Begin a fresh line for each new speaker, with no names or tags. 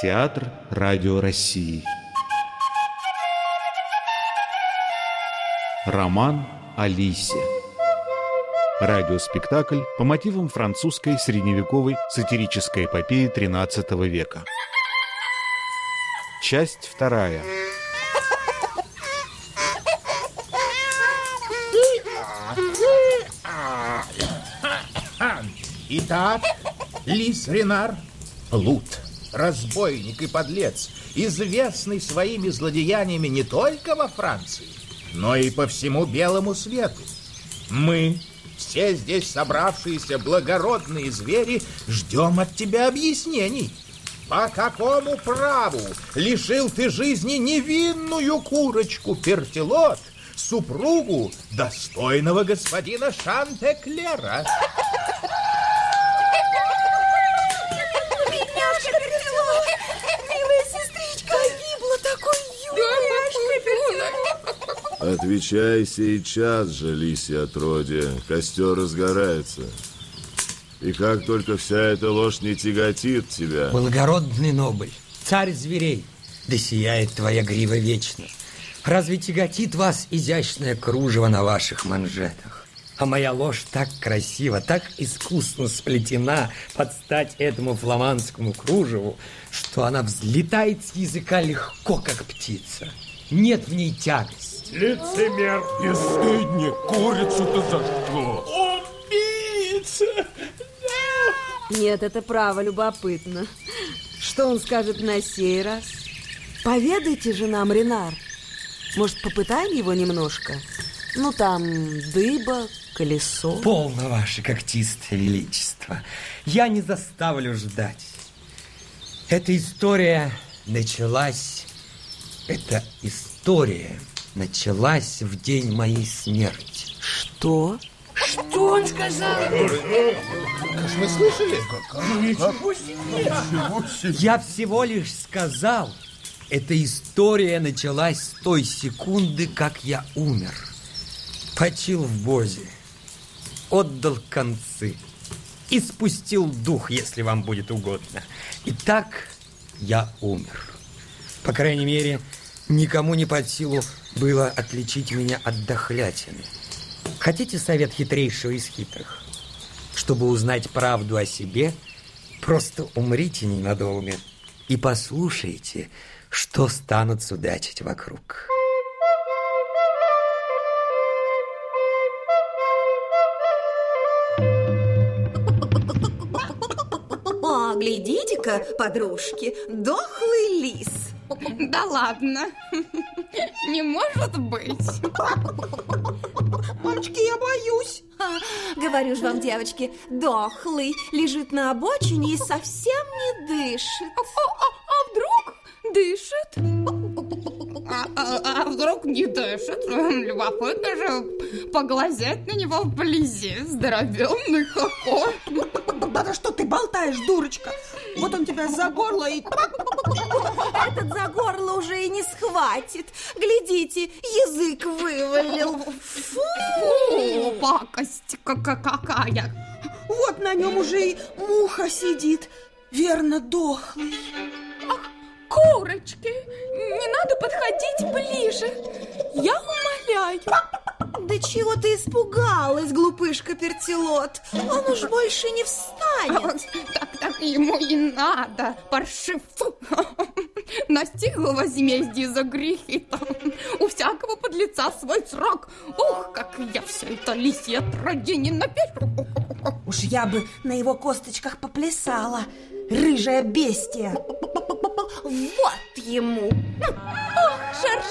Театр Радио России. Роман о лисе. Радиоспектакль по мотивам французской средневековой сатирической эпопеи XIII века. Часть вторая.
Итак, лис Ренар, плут, разбойник и подлец, известный своими злодеяниями не только во Франции, но и по всему белому свету. Мы, все здесь собравшиеся благородные звери, ждем от тебя объяснений. По какому праву лишил ты жизни невинную курочку Пертилот, супругу достойного господина Шантеклера?
Отвечай сейчас же, лисье отродье, костер разгорается. И как только вся эта ложь не тяготит тебя...
Благородный Нобль, царь зверей, да сияет твоя грива вечно. Разве тяготит вас изящное кружево на ваших манжетах? А моя ложь так красиво, так искусно сплетена под стать этому фламандскому кружеву, что она взлетает с языка легко, как птица. Нет в ней тягости.
Лицемер, бесстыдник, курицу-то за что?
Убийца!
Нет, это право любопытно. Что он скажет на сей раз? Поведайте же нам, Ренар. Может, попытаем его немножко? Ну, там, дыба, колесо.
Полно, ваше когтистое величество. Я не заставлю ждать. Эта история началась в день моей смерти.
Что?
Что он сказал?
Мы слышали?
Я всего лишь сказал, эта история началась с той секунды, как я умер. Почил в бозе, отдал концы и спустил дух, если вам будет угодно. И так я умер. По крайней мере, никому не под силу было отличить меня от дохлятины. Хотите совет хитрейшего из хитрых? Чтобы узнать правду о себе, просто умрите ненадолго и послушайте, что станут судачить вокруг.
О, глядите-ка, подружки, дохлый лис.
Да ладно, не может быть.
Мамочки, я боюсь. Говорю же вам, девочки, дохлый, лежит на обочине и совсем не дышит.
А вдруг дышит? А вдруг не дышит? Любопытно же поглазеть на него вблизи. Здоровенный какой.
Да что ты болтаешь, дурочка? Вот он тебя за горло и... Этот за горло уже и не схватит. Глядите, язык вывалил.
Фу, пакость какая.
Вот на нем уже и муха сидит. Верно, дохлый.
Ах, курочки, не надо подходить ближе. Я умоляю.
Да чего ты испугалась, глупышка Пертилот? Он уж больше не встанет.
Так ему и надо, паршив. Настигло возмездие за грехи. У всякого подлеца свой срок. Ух, как я все это лисье отродье ненавижу.
Уж я бы на его косточках поплясала, рыжая бестия. Вот ему.
Ох,